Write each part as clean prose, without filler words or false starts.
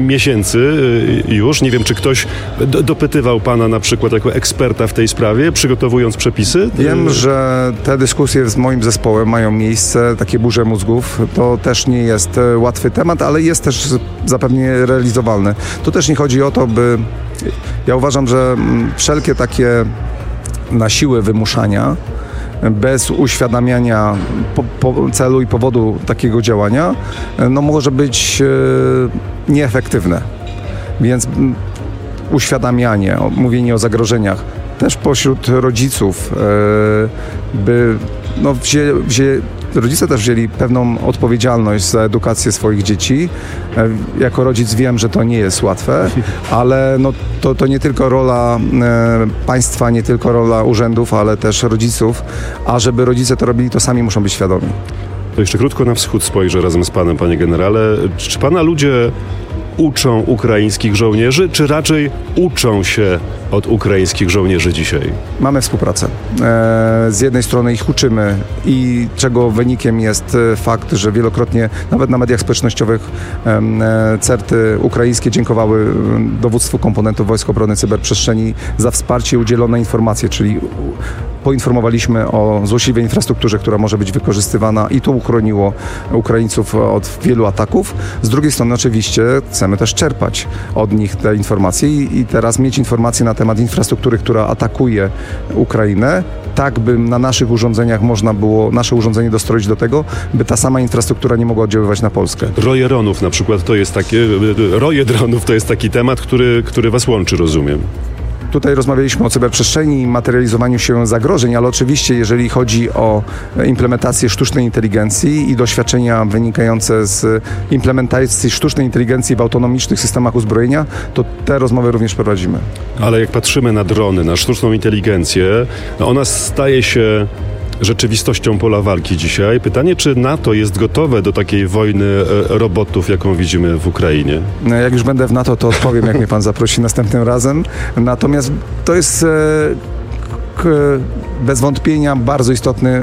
miesięcy już. Nie wiem, czy ktoś dopytywał pana na przykład jako eksperta w tej sprawie, przygotowując przepisy? Wiem, że te dyskusje z moim zespołem mają miejsce, takie burze mózgów. To też nie jest łatwy temat, ale jest też zapewne realizowalny. To też nie chodzi o to, by... Ja uważam, że wszelkie takie na siłę wymuszania, bez uświadamiania celu i powodu takiego działania, no może być nieefektywne. Więc uświadamianie, mówienie o zagrożeniach, też pośród rodziców, by rodzice też wzięli pewną odpowiedzialność za edukację swoich dzieci. Jako rodzic wiem, że to nie jest łatwe, ale no to nie tylko rola państwa, nie tylko rola urzędów, ale też rodziców, a żeby rodzice to robili, to sami muszą być świadomi. To jeszcze krótko na wschód spojrzę razem z panem, panie generale. Czy pana ludzie uczą ukraińskich żołnierzy, czy raczej uczą się od ukraińskich żołnierzy dzisiaj? Mamy współpracę. Z jednej strony ich uczymy i czego wynikiem jest fakt, że wielokrotnie nawet na mediach społecznościowych CERT-y ukraińskie dziękowały dowództwu komponentów Wojsk Obrony Cyberprzestrzeni za wsparcie i udzielone informacje, czyli poinformowaliśmy o złośliwej infrastrukturze, która może być wykorzystywana i to uchroniło Ukraińców od wielu ataków. Z drugiej strony oczywiście chcemy też czerpać od nich te informacje i teraz mieć informacje na temat infrastruktury, która atakuje Ukrainę, tak by na naszych urządzeniach można było nasze urządzenie dostroić do tego, by ta sama infrastruktura nie mogła oddziaływać na Polskę. Roje dronów na przykład to jest roje dronów to jest taki temat, który was łączy, rozumiem. Tutaj rozmawialiśmy o cyberprzestrzeni i materializowaniu się zagrożeń, ale oczywiście jeżeli chodzi o implementację sztucznej inteligencji i doświadczenia wynikające z implementacji sztucznej inteligencji w autonomicznych systemach uzbrojenia, to te rozmowy również prowadzimy. Ale jak patrzymy na drony, na sztuczną inteligencję, ona staje się rzeczywistością pola walki dzisiaj. Pytanie, czy NATO jest gotowe do takiej wojny robotów, jaką widzimy w Ukrainie? Jak już będę w NATO, to odpowiem, jak mnie pan zaprosi następnym razem. Natomiast to jest bez wątpienia bardzo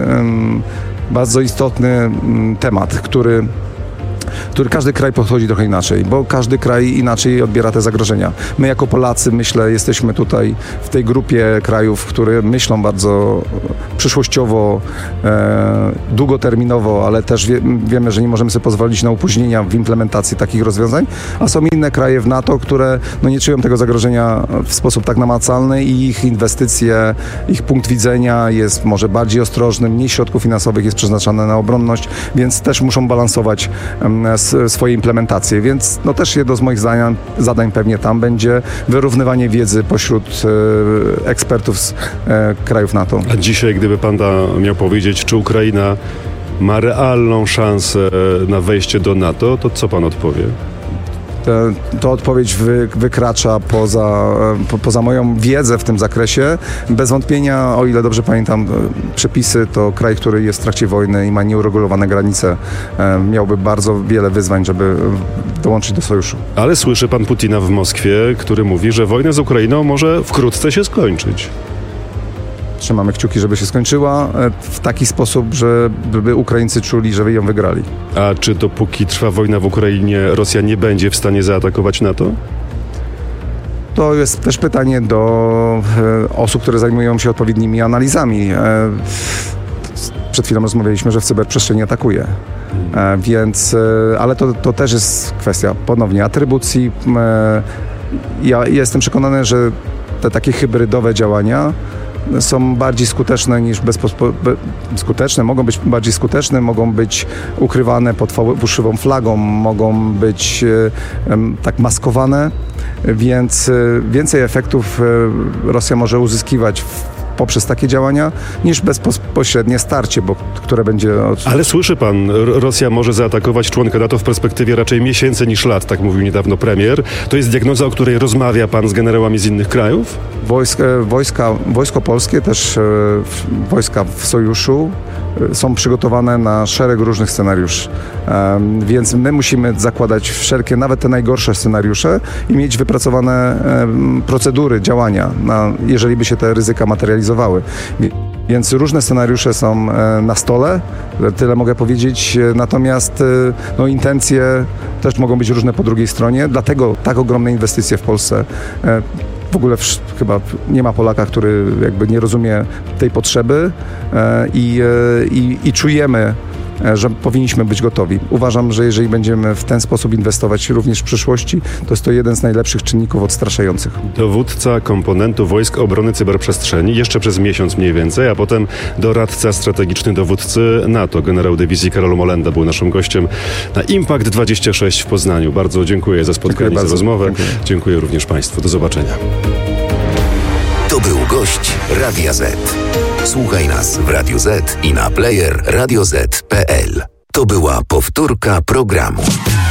istotny temat, który każdy kraj podchodzi trochę inaczej, bo każdy kraj inaczej odbiera te zagrożenia. My jako Polacy, myślę, jesteśmy tutaj w tej grupie krajów, które myślą bardzo przyszłościowo, długoterminowo, ale też wiemy, że nie możemy sobie pozwolić na opóźnienia w implementacji takich rozwiązań, a są inne kraje w NATO, które nie czują tego zagrożenia w sposób tak namacalny i ich inwestycje, ich punkt widzenia jest może bardziej ostrożny, mniej środków finansowych jest przeznaczane na obronność, więc też muszą balansować swoje implementacje, więc też jedno z moich zadań pewnie tam będzie wyrównywanie wiedzy pośród ekspertów z krajów NATO. A dzisiaj, gdyby pan miał powiedzieć, czy Ukraina ma realną szansę na wejście do NATO, to co pan odpowie? To odpowiedź wykracza poza moją wiedzę w tym zakresie. Bez wątpienia, o ile dobrze pamiętam przepisy, to kraj, który jest w trakcie wojny i ma nieuregulowane granice, miałby bardzo wiele wyzwań, żeby dołączyć do sojuszu. Ale słyszy pan Putina w Moskwie, który mówi, że wojna z Ukrainą może wkrótce się skończyć. Trzymamy kciuki, żeby się skończyła w taki sposób, żeby Ukraińcy czuli, że ją wygrali. A czy dopóki trwa wojna w Ukrainie, Rosja nie będzie w stanie zaatakować NATO? To jest też pytanie do osób, które zajmują się odpowiednimi analizami. Przed chwilą rozmawialiśmy, że w cyberprzestrzeni atakuje. Więc, ale to też jest kwestia ponownie atrybucji. Ja jestem przekonany, że te takie hybrydowe działania są bardziej skuteczne niż skuteczne, mogą być bardziej skuteczne, mogą być ukrywane pod fałszywą flagą, mogą być tak maskowane, więc więcej efektów Rosja może uzyskiwać poprzez takie działania, niż bezpośrednie starcie, które będzie... Ale słyszy pan, Rosja może zaatakować członka NATO w perspektywie raczej miesięcy niż lat, tak mówił niedawno premier. To jest diagnoza, o której rozmawia pan z generałami z innych krajów? Wojsko polskie, też wojska w sojuszu są przygotowane na szereg różnych scenariuszy. Więc my musimy zakładać wszelkie, nawet te najgorsze scenariusze i mieć wypracowane procedury działania, jeżeli by się te ryzyka materializowały. Więc różne scenariusze są na stole, tyle mogę powiedzieć, natomiast intencje też mogą być różne po drugiej stronie, dlatego tak ogromne inwestycje w Polsce. W ogóle chyba nie ma Polaka, który jakby nie rozumie tej potrzeby i czujemy, że powinniśmy być gotowi. Uważam, że jeżeli będziemy w ten sposób inwestować również w przyszłości, to jest to jeden z najlepszych czynników odstraszających. Dowódca komponentu Wojsk Obrony Cyberprzestrzeni jeszcze przez miesiąc mniej więcej, a potem doradca strategiczny dowódcy NATO, generał dywizji Karol Molenda był naszym gościem na Impact 26 w Poznaniu. Bardzo dziękuję za spotkanie, za rozmowę. Dziękuję również Państwu. Do zobaczenia. To był gość Radia Z. Słuchaj nas w Radio Z i na player radioz.pl. To była powtórka programu.